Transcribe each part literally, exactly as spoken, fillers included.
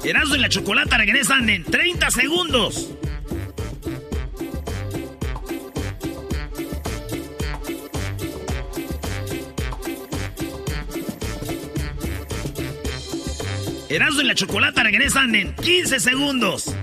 Erasmo y la Chocolata regresan en treinta segundos. Erasmo y la Chocolata regresan en quince segundos.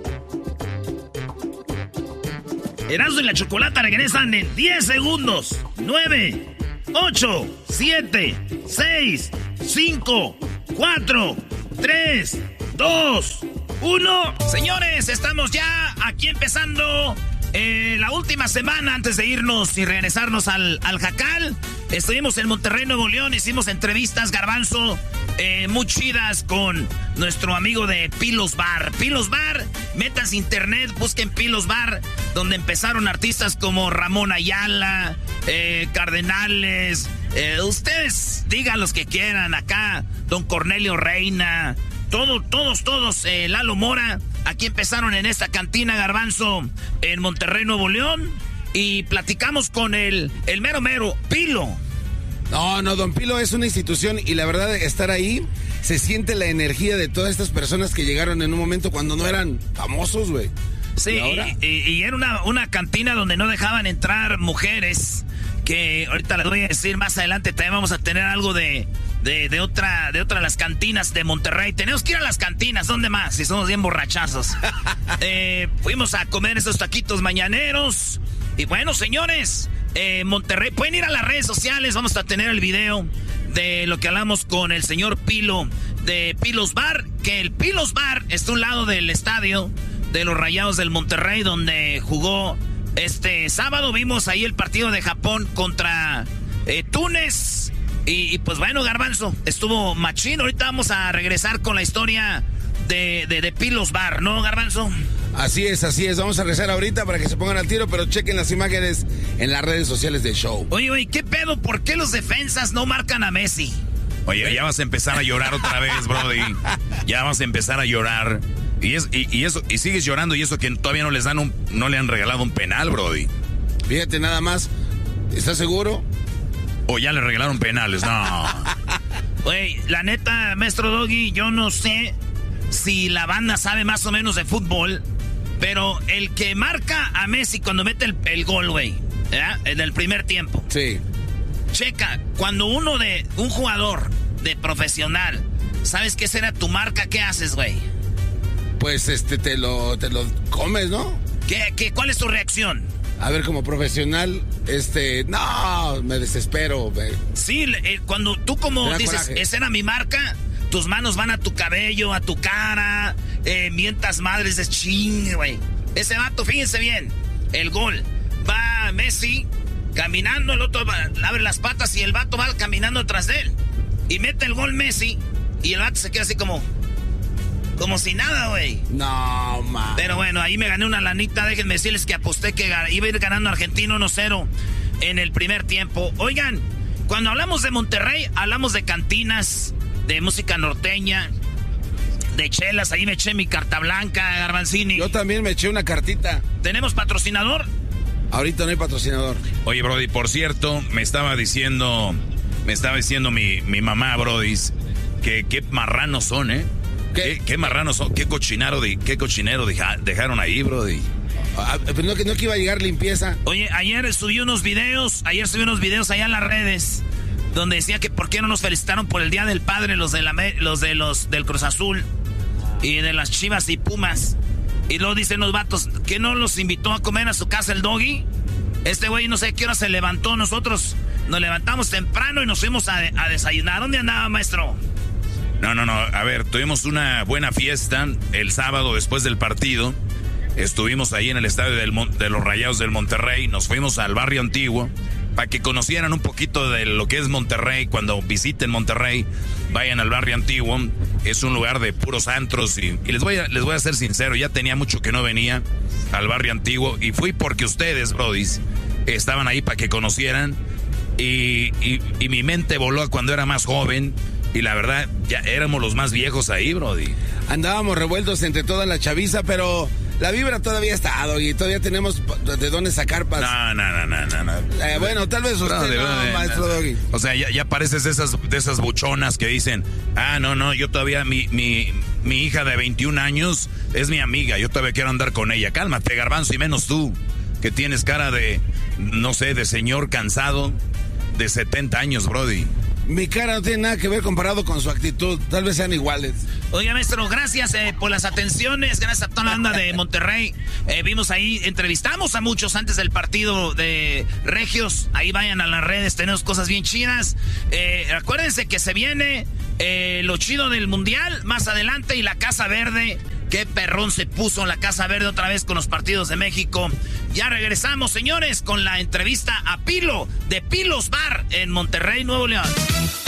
Erasmo y la Chocolata regresan en diez segundos. nueve, ocho, siete, seis, cinco, cuatro, tres, dos, uno. Señores, estamos ya aquí empezando eh, la última semana antes de irnos y regresarnos al, al Jacal. Estuvimos en Monterrey, Nuevo León, hicimos entrevistas, Garbanzo, eh, muy chidas con nuestro amigo de Pilos Bar. Pilos Bar, métanse internet, busquen Pilos Bar, donde empezaron artistas como Ramón Ayala, eh, Cardenales, eh, ustedes digan los que quieran acá, Don Cornelio Reina, todo, todos, todos, eh, Lalo Mora, aquí empezaron en esta cantina, Garbanzo, en Monterrey, Nuevo León, y platicamos con el, el mero mero, Pilo. No, no, Don Pilo es una institución y la verdad de estar ahí, se siente la energía de todas estas personas que llegaron en un momento cuando no eran famosos, güey. Sí, y, y, y era una, una cantina donde no dejaban entrar mujeres, que ahorita les voy a decir más adelante, también vamos a tener algo de, de, de otra de otra de las cantinas de Monterrey. Tenemos que ir a las cantinas, ¿dónde más? Si somos bien borrachazos. eh, fuimos a comer esos taquitos mañaneros. Y bueno, señores, eh, Monterrey, pueden ir a las redes sociales, vamos a tener el video de lo que hablamos con el señor Pilo, de Pilos Bar, que el Pilos Bar está a un lado del estadio de los Rayados del Monterrey, donde jugó este sábado. Vimos ahí el partido de Japón contra eh, Túnez. Y, y pues bueno, Garbanzo, estuvo machín. Ahorita vamos a regresar con la historia de, de, de Pilos Bar, ¿no, Garbanzo? Así es, así es. Vamos a regresar ahorita para que se pongan al tiro, pero chequen las imágenes en las redes sociales del show. Oye, oye, ¿qué pedo? ¿Por qué los defensas no marcan a Messi? Oye, ya vas a empezar a llorar otra vez, brody. Ya vas a empezar a llorar. Y, es, y, y eso y sigues llorando y eso que todavía no les dan un, no le han regalado un penal, brody. Fíjate nada más. ¿Estás seguro? O ya le regalaron penales, no. Güey, la neta, maestro Doggy, yo no sé si la banda sabe más o menos de fútbol, pero el que marca a Messi cuando mete el, el gol, güey, ¿verdad? En el primer tiempo. Sí. Checa, cuando uno de un jugador de profesional, ¿sabes qué será tu marca? ¿Qué haces, güey? Pues este te lo te lo comes, ¿no? ¿Qué, qué, ¿Cuál es tu reacción? A ver, como profesional, este, no, me desespero, güey. Sí, eh, cuando tú como dices, coraje. Esa era mi marca, tus manos van a tu cabello, a tu cara, eh, mientas madres de ching, güey. Ese vato, fíjense bien, el gol, va Messi caminando, el otro va, abre las patas y el vato va caminando atrás de él. Y mete el gol Messi y el vato se queda así como... Como si nada, güey. No, man. Pero bueno, ahí me gané una lanita. Déjenme decirles que aposté que iba a ir ganando Argentina uno cero en el primer tiempo. Oigan, cuando hablamos de Monterrey, hablamos de cantinas, de música norteña, de chelas. Ahí me eché mi carta blanca, Garbanzini. Yo también me eché una cartita. ¿Tenemos patrocinador? Ahorita no hay patrocinador. Oye, brody, por cierto, me estaba diciendo, me estaba diciendo mi, mi mamá, brody, que qué marranos son, ¿eh? ¿Qué, qué marranos son? ¿Qué cochinero, de, qué cochinero deja, dejaron ahí, brody? Ah, pero no, no que iba a llegar limpieza. Oye, ayer subí unos videos, ayer subí unos videos allá en las redes, donde decía que por qué no nos felicitaron por el Día del Padre los de la, los de los del Cruz Azul y de las Chivas y Pumas. Y luego dicen los vatos, ¿que no los invitó a comer a su casa el Doggy? Este güey no sé qué hora se levantó, nosotros nos levantamos temprano y nos fuimos a, a desayunar. ¿Dónde andaba, maestro? No, no, no, a ver, tuvimos una buena fiesta el sábado después del partido. Estuvimos ahí en el estadio del Mon- de los Rayados del Monterrey. Nos fuimos al barrio antiguo para que conocieran un poquito de lo que es Monterrey. Cuando visiten Monterrey, vayan al barrio antiguo. Es un lugar de puros antros. Y, y les, voy a, les voy a ser sincero, ya tenía mucho que no venía al barrio antiguo. Y fui porque ustedes, brodis, estaban ahí para que conocieran. Y, y, y mi mente voló a cuando era más joven. Y la verdad, ya éramos los más viejos ahí, brody. Andábamos revueltos entre toda la chaviza, pero la vibra todavía ha estado y todavía tenemos de dónde sacar para... No, no, no, no, no. Eh, bueno, tal vez usted, de, no, de, maestro no. Doggy. O sea, ya, ya pareces de esas, de esas buchonas que dicen, ah, no, no, yo todavía, mi, mi, mi hija de veintiún años es mi amiga, yo todavía quiero andar con ella. Cálmate, Garbanzo, y menos tú, que tienes cara de, no sé, de señor cansado de setenta años, brody. Mi cara no tiene nada que ver comparado con su actitud. Tal vez sean iguales. Oiga, maestro, gracias eh, por las atenciones. Gracias a toda la banda de Monterrey. Eh, vimos ahí, entrevistamos a muchos antes del partido de Regios. Ahí vayan a las redes, tenemos cosas bien chidas. Eh, acuérdense que se viene eh, lo chido del Mundial más adelante y la Casa Verde. Qué perrón se puso en la Casa Verde otra vez con los partidos de México. Ya regresamos, señores, con la entrevista a Pilo de Pilos Bar en Monterrey, Nuevo León.